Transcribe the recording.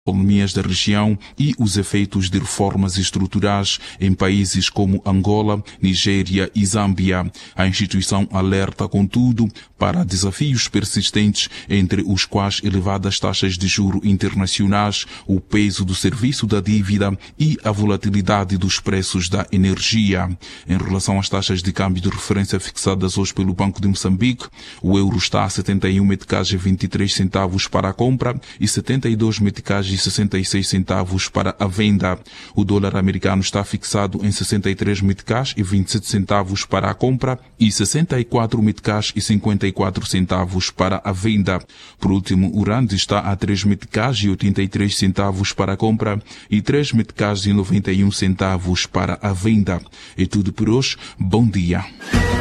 economias da região e os efeitos de reformas estruturais em países como Angola, Nigéria e Zâmbia. A instituição alerta, contudo, para desafios persistentes, entre os quais elevadas taxas de juros internacionais, o peso do serviço da dívida e a volatilidade dos preços da energia. Em relação às taxas de câmbio de referência fixadas hoje pelo Banco de Moçambique, o euro está a 71 meticais e 23 centavos para a compra e 72 meticais e 66 centavos para a venda. O dólar americano está fixado em 63 meticais e 27 centavos para a compra e 64 meticais e 54 centavos para a venda. Por último, o rand está a 3 meticais e 83 centavos para a compra e 3 meticais e 91 centavos para a venda. É tudo por hoje. Bom dia.